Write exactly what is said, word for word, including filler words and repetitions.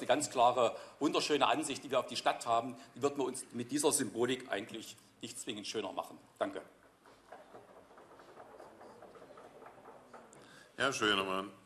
eine ganz klare, wunderschöne Ansicht, die wir auf die Stadt haben. Die wird man uns mit dieser Symbolik eigentlich nicht zwingend schöner machen. Danke. Herr Schönemann.